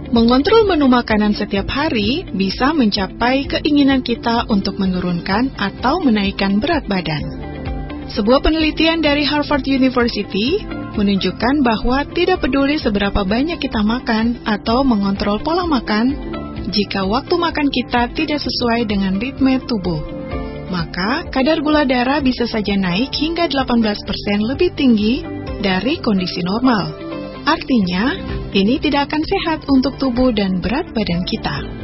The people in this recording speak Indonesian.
Mengontrol menu makanan setiap hari bisa mencapai keinginan kita untuk menurunkan atau menaikkan berat badan. Sebuah penelitian dari Harvard University menunjukkan bahwa tidak peduli seberapa banyak kita makan atau mengontrol pola makan, jika waktu makan kita tidak sesuai dengan ritme tubuh, maka kadar gula darah bisa saja naik hingga 18% lebih tinggi dari kondisi normal. Artinya, ini tidak akan sehat untuk tubuh dan berat badan kita.